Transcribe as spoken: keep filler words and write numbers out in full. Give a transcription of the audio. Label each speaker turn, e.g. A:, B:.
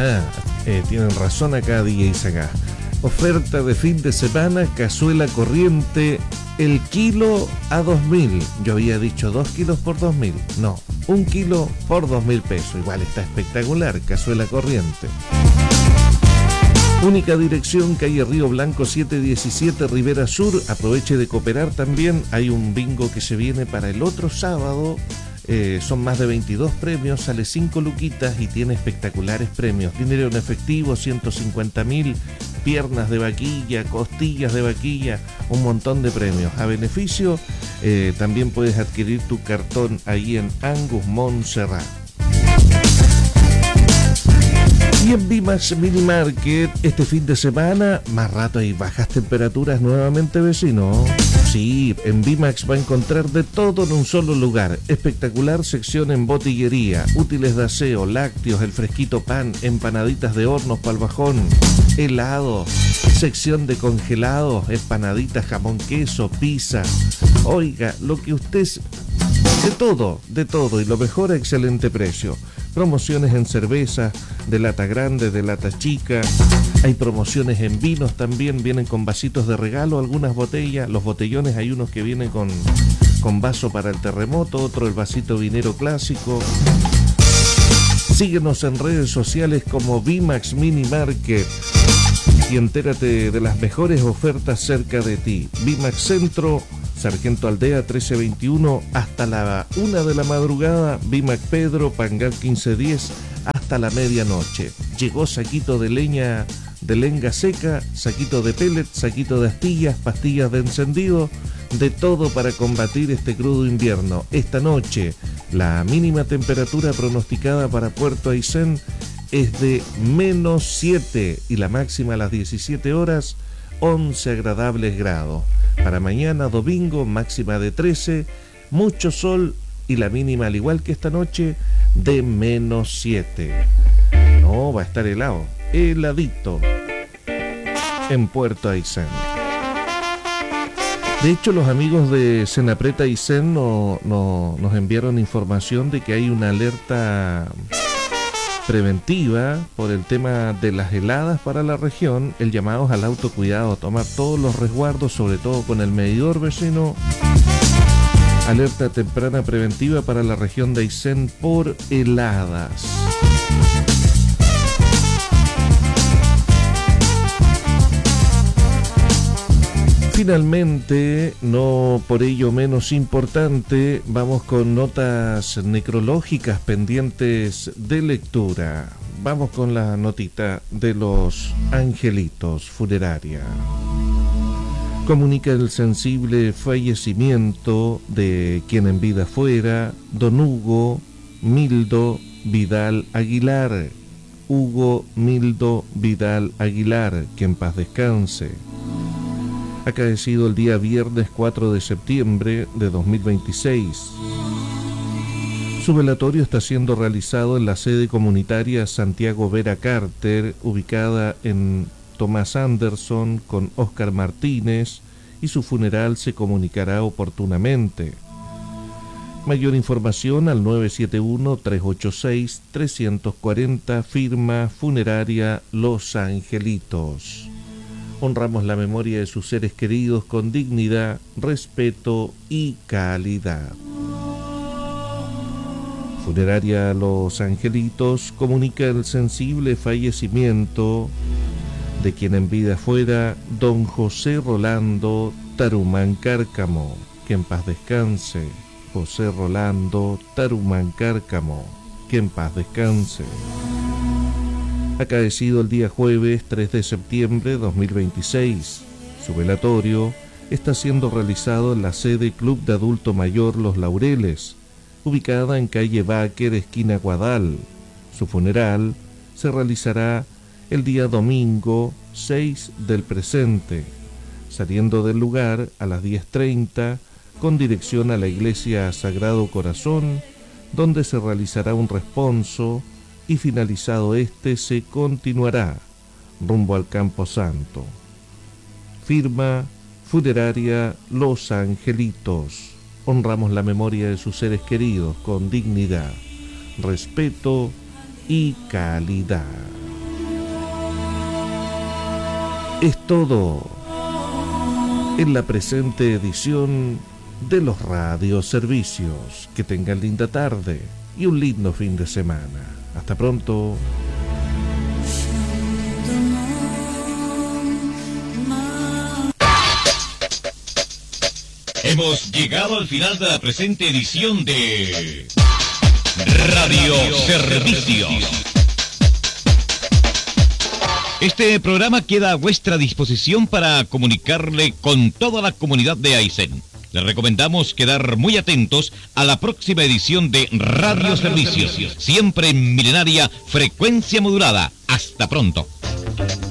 A: Ah, eh, tienen razón acá, D J Sagá. Oferta de fin de semana, cazuela corriente, el kilo a dos mil. Yo había dicho dos kilos por dos mil. No, un kilo por dos mil pesos. Igual está espectacular, cazuela corriente. Única dirección, calle Río Blanco setecientos diecisiete, Rivera Sur. Aproveche de cooperar también. Hay un bingo que se viene para el otro sábado. Eh, son más de veintidós premios, sale cinco luquitas y tiene espectaculares premios. Dinero en efectivo, ciento cincuenta mil, piernas de vaquilla, costillas de vaquilla, un montón de premios. A beneficio, eh, también puedes adquirir tu cartón ahí en Angus Montserrat. Y en Bimax Mini Market, este fin de semana, más rato hay bajas temperaturas nuevamente, vecino. Sí, en Bimax va a encontrar de todo en un solo lugar. Espectacular sección en botillería, útiles de aseo, lácteos, el fresquito pan, empanaditas de hornos pa'l bajón, helado, sección de congelados, empanaditas, jamón, queso, pizza. Oiga, lo que usted... De todo, de todo, y lo mejor a excelente precio. Promociones en cerveza, de lata grande, de lata chica. Hay promociones en vinos también, vienen con vasitos de regalo, algunas botellas. Los botellones hay unos que vienen con, con vaso para el terremoto, otro el vasito vinero clásico. Síguenos en redes sociales como Bimax Mini Market y entérate de las mejores ofertas cerca de ti. Bimax Centro, Sargento Aldea trece veintiuno hasta la una de la madrugada. Bimax Pedro, Pangal quince diez hasta la medianoche. Llegó saquito de leña de lenga seca, saquito de pellet, saquito de astillas, pastillas de encendido, de todo para combatir este crudo invierno. Esta noche, la mínima temperatura pronosticada para Puerto Aysén es de menos siete y la máxima a las diecisiete horas, once agradables grados. Para mañana, domingo, máxima de trece, mucho sol y la mínima, al igual que esta noche, de menos siete. No, va a estar helado, heladito en Puerto Aysén. De hecho, los amigos de Senapred Aysén no, no, nos enviaron información de que hay una alerta preventiva por el tema de las heladas para la región. El llamado es al autocuidado, a tomar todos los resguardos, sobre todo con el medidor, vecino. Alerta temprana preventiva para la región de Aysén por heladas. Finalmente, no por ello menos importante, vamos con notas necrológicas pendientes de lectura. Vamos con la notita de los angelitos funeraria. Comunica el sensible fallecimiento de quien en vida fuera, don Hugo Mildo Vidal Aguilar. Hugo Mildo Vidal Aguilar, que en paz descanse. Acaecido el día viernes cuatro de septiembre de dos mil veintiséis. Su velatorio está siendo realizado en la sede comunitaria Santiago Vera Carter, ubicada en Tomás Anderson con Óscar Martínez, y su funeral se comunicará oportunamente. Mayor información al nueve siete uno, tres ocho seis, tres cuatro cero, firma Funeraria Los Angelitos. Honramos la memoria de sus seres queridos con dignidad, respeto y calidad. Funeraria Los Angelitos comunica el sensible fallecimiento de quien en vida fuera don José Rolando Tarumán Cárcamo, que en paz descanse. José Rolando Tarumán Cárcamo, que en paz descanse. Acaecido el día jueves tres de septiembre de dos mil veintiséis. Su velatorio está siendo realizado en la sede Club de Adulto Mayor Los Laureles, ubicada en calle Báquer, esquina Guadal. Su funeral se realizará el día domingo seis del presente, saliendo del lugar a las diez treinta, con dirección a la iglesia Sagrado Corazón, donde se realizará un responso y finalizado este se continuará rumbo al Campo Santo. Firma Funeraria Los Angelitos. Honramos la memoria de sus seres queridos con dignidad, respeto y calidad. Es todo en la presente edición de los radioservicios. Que tengan linda tarde y un lindo fin de semana. Hasta pronto.
B: Hemos llegado al final de la presente edición de Radio Servicios. Este programa queda a vuestra disposición para comunicarle con toda la comunidad de Aysén. Le recomendamos quedar muy atentos a la próxima edición de Radio, Radio Servicios, Servicios, siempre en milenaria frecuencia modulada. Hasta pronto.